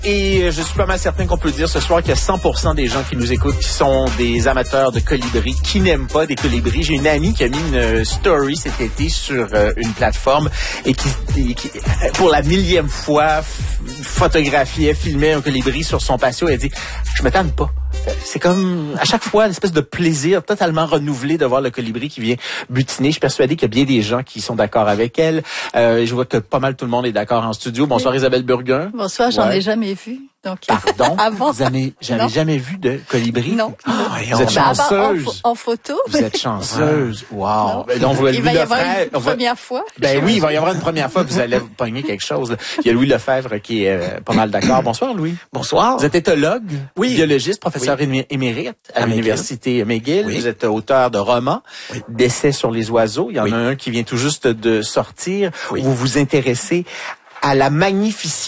Et je suis pas mal certain qu'on peut dire ce soir qu'il y a 100% des gens qui nous écoutent qui sont des amateurs de colibris, qui n'aiment pas des colibris. J'ai une amie qui a mis une story cet été sur une plateforme et qui pour la 1000e fois, photographiait, filmait un colibri sur son patio et elle dit « Je me tanne pas ». C'est comme, à chaque fois, une espèce de plaisir totalement renouvelé de voir le colibri qui vient butiner. Je suis persuadé qu'il y a bien des gens qui sont d'accord avec elle. Je vois que pas mal tout le monde est d'accord en studio. Bonsoir, oui. Isabelle Burguin. Bonsoir, j'en ai jamais vu. Donc, pardon? Avant. Vous n'avez jamais vu de colibri? Non. Vous êtes chanceuse. En photo. Vous êtes chanceuse. Wow. Donc, vous il va y avoir une première fois. Ben oui, il va y avoir une première fois. Vous allez pogner quelque chose. Il y a Louis Lefebvre qui est pas mal d'accord. Bonsoir, Louis. Bonsoir. Vous êtes éthologue, biologiste, professeur émérite à l'université McGill. Oui. Vous êtes auteur de romans, d'essais sur les oiseaux. Il y en a un qui vient tout juste de sortir. Où vous vous intéressez à la magnificence